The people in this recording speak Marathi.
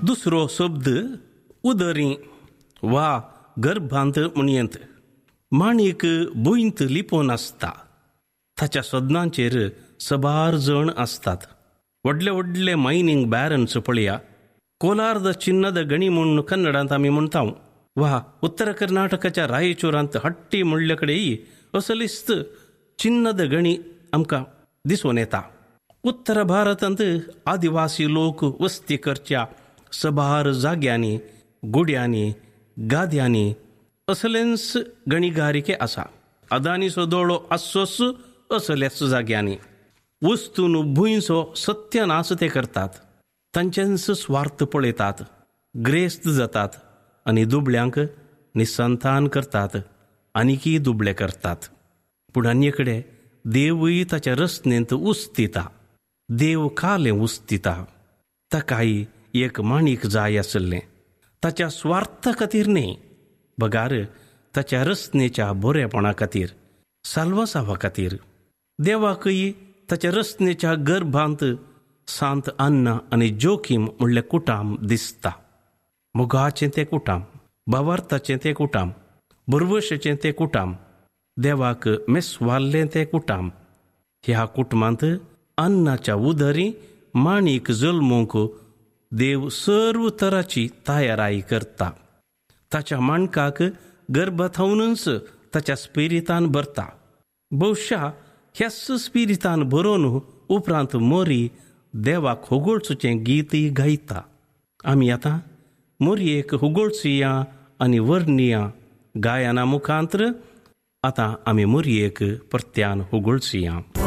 दुसरो शब्द उदरी वा गर्भांत म्हणयंत. माणिक बुंत लिपोवन आसता. ताच्या सदनांचेर सबार जण असतात. व्हडले व्हडले मायनिंग बॅरन्स पळया. कोलार चिन्नद गणी म्हूण कन्नडांत आमी म्हणटा. वा उत्तर कर्नाटकाच्या रायचूरांत हट्टी म्हणले कडेन असलिस्त चिन्नद गणी आमकां दिसून येता. उत्तर भारतांत आदिवासी लोक वस्ती करच्या सबार जाग्यांनी, गुड्यांनी, गाद्यांनी असलेंच गणीगारिके आसा. अदानीचो दोळो आसोच असल्याच जाग्यांनी. वस्तून भुंयचो सत्यनाश ते करतात. तांचेच स्वार्थ पळयतात, ग्रेस्त जातात आनी दुबळ्यांक निसंतान करतात, आनीकी दुबळे करतात. पूण आनीकडे देवूय ताच्या रचनेंत उस्तिता. देव कालें उस्तिता. ताकाय एक माणिक जाय आसलें. ताच्या स्वार्था खातीर न्ही, बगार ताच्या रचनेच्या बरेपणा खातीर, साल्वसावा खातीर. देवाकय ताच्या रचनेच्या गर्भांत सांत अन्ना आनी जोखीम म्हणले कुटाम दिसता. मोगाचें तें कुटाम, भावार्थाचें तें कुटाम, बरवशेचें तें कुटाम, देवाक मेस्वाल्लें तें कुटाम. ह्या कुटुंबांत अन्नाच्या उदरी माणिक जल्मोवंक देव सर्व तराची तयाराई करता. ताच्या माणकाक गर्भांतूनच ताच्या स्पिरितान भरता. बहुशा ह्याच स्पिरितान भरोवन उपरांत मोरी देवाक होगोळचें गीतय गायता. आमी आतां मोरयेक होगोळचुया आनी वर्णिया गायना मुखांतर आतां आमी मोरयेक परत्यान होगोळचुया.